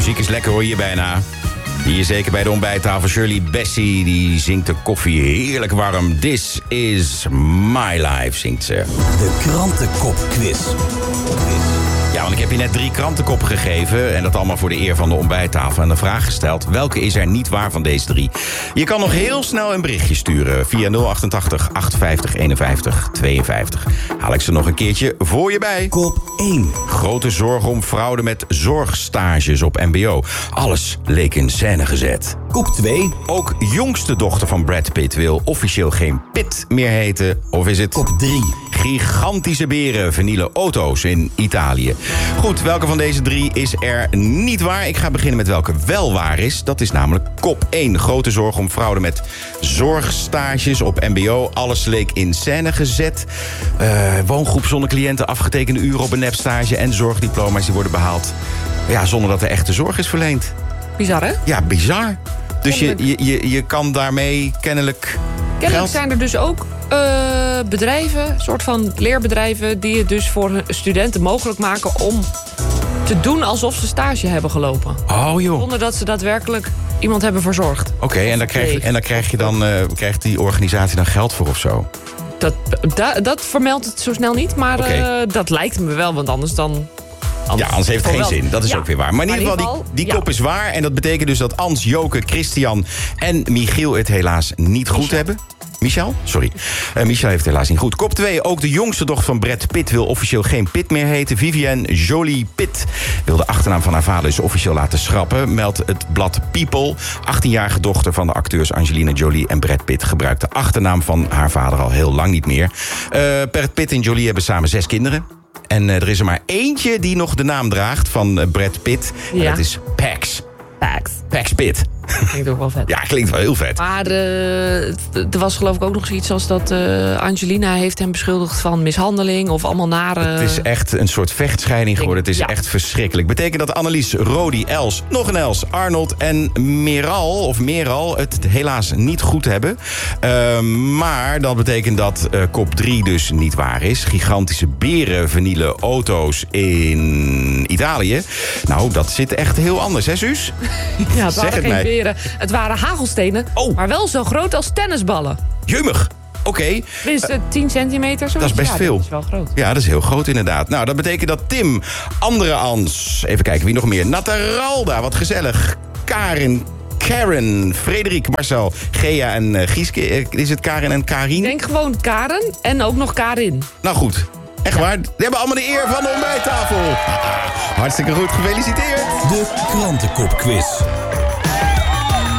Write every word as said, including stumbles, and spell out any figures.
muziek is lekker hoor hier bijna. Hier zeker bij de ontbijttafel. Shirley Bassey, die zingt de koffie heerlijk warm. This is my life, zingt ze. De krantenkopquiz. Ja, want ik heb je net drie krantenkoppen gegeven. En dat allemaal voor de eer van de ontbijttafel. En de vraag gesteld, welke is er niet waar van deze drie? Je kan nog heel snel een berichtje sturen via nul achtentachtig achtenvijftig eenenvijftig tweeënvijftig. Haal ik ze nog een keertje voor je bij. Kop één. Grote zorg om fraude met zorgstages op M B O. Alles leek in scène gezet. Kop twee. Ook jongste dochter van Brad Pitt wil officieel geen Pitt meer heten. Of is het... Kop drie. Gigantische beren vernielen auto's in Italië. Goed, welke van deze drie is er niet waar? Ik ga beginnen met welke wel waar is. Dat is namelijk kop één. Grote zorg om fraude met zorgstages op M B O. Alles leek in scène gezet. Uh, woongroep zonder cliënten, afgetekende uren op een nepstage... en zorgdiploma's die worden behaald. Ja, zonder dat er echte zorg is verleend. Bizar, hè? Ja, bizar. Dus je, je, je, je kan daarmee kennelijk... Kennelijk geld... zijn er dus ook uh, bedrijven, soort van leerbedrijven... die het dus voor studenten mogelijk maken om te doen alsof ze stage hebben gelopen. Oh joh. Zonder dat ze daadwerkelijk iemand hebben verzorgd. Oké, okay, en, en dan krijg je dan, uh, krijgt die organisatie dan geld voor of zo? Dat, da, dat vermeldt het zo snel niet, maar okay. uh, dat lijkt me wel, want anders dan... Anders, ja, anders heeft het geen wel. zin. Dat is ja. ook weer waar. Maar in ieder geval, die, die ja. kop is waar. En dat betekent dus dat Ans, Joke, Christian en Michiel het helaas niet goed Michel. hebben. Michel? Sorry. Uh, Michel heeft het helaas niet goed. Kop twee. Ook de jongste dochter van Brad Pitt wil officieel geen Pitt meer heten. Vivienne Jolie Pitt wil de achternaam van haar vader dus officieel laten schrappen. Meldt het blad People. achttienjarige dochter van de acteurs Angelina Jolie en Brad Pitt gebruikt de achternaam van haar vader al heel lang niet meer. Uh, Brad Pitt en Jolie hebben samen zes kinderen. En uh, er is er maar eentje die nog de naam draagt van uh, Brad Pitt. Ja. En dat is Pax. Pax. Pax Pitt. Klinkt ook wel vet. Ja, klinkt wel heel vet. Maar uh, er was geloof ik ook nog zoiets als dat uh, Angelina heeft hem beschuldigd van mishandeling of allemaal nare... Het is echt een soort vechtscheiding geworden. Het is ja. echt verschrikkelijk. Betekent dat Annelies, Rodi, Els, nog een Els, Arnold en Meral, of Meral, het helaas niet goed hebben. Uh, maar dat betekent dat uh, kop drie dus niet waar is. Gigantische beren vernielen auto's in Italië. Nou, dat zit echt heel anders, hè Suus? Ja, het zeg waren het geen mij. beren. Het waren hagelstenen, oh. maar wel zo groot als tennisballen. Jumig. Oké. Okay. Tenminste, uh, tien centimeter. Zo dat is best ja, veel. Dat is wel groot. Ja, dat is heel groot inderdaad. Nou, dat betekent dat Tim, andere Ans, even kijken wie nog meer. Nataralda, wat gezellig. Karin, Karen, Frederik, Marcel, Gea en uh, Gieske. Is het Karin en Karin? Ik denk gewoon Karen en ook nog Karin. Nou goed. Echt waar, die hebben allemaal de eer van de ontbijttafel. Hartstikke goed, gefeliciteerd. De krantenkopquiz.